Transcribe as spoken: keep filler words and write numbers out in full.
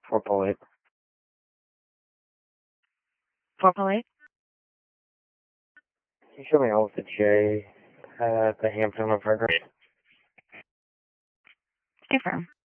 four point eight. four point eight? Can you show me Alpha J at the Hampton of Frederick? Confirm.